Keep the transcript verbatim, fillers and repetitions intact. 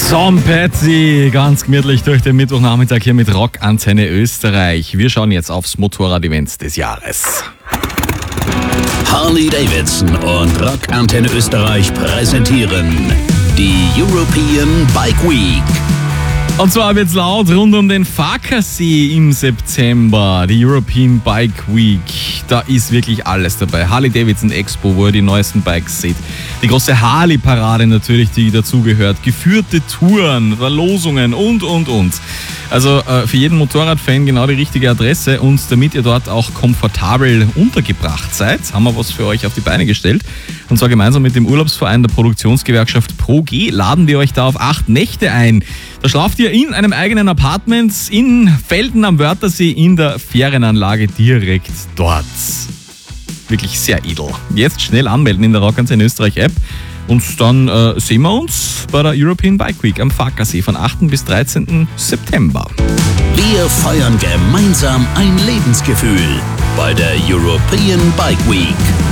Tom Petty, ganz gemütlich durch den Mittwochnachmittag hier mit Rock Antenne Österreich. Wir schauen jetzt aufs Motorrad-Event des Jahres. Harley-Davidson und Rock Antenne Österreich präsentieren die European Bike Week. Und zwar wird's laut rund um den Farkasee im September, die European Bike Week. Da ist wirklich alles dabei. Harley-Davidson Expo, wo ihr die neuesten Bikes seht. Die große Harley-Parade natürlich, die dazugehört. Geführte Touren, Verlosungen und, und, und. Also äh, für jeden Motorradfan genau die richtige Adresse. Und damit ihr dort auch komfortabel untergebracht seid, haben wir was für euch auf die Beine gestellt. Und zwar gemeinsam mit dem Urlaubsverein der Produktionsgewerkschaft ProG laden wir euch da auf acht Nächte ein. Da schlaft ihr in einem eigenen Apartment in Velden am Wörthersee in der Ferienanlage direkt dort. Wirklich sehr edel. Jetzt schnell anmelden in der Rock Antenne Österreich App und dann äh, sehen wir uns bei der European Bike Week am Farkasee von achten bis dreizehnten September. Wir feiern gemeinsam ein Lebensgefühl bei der European Bike Week.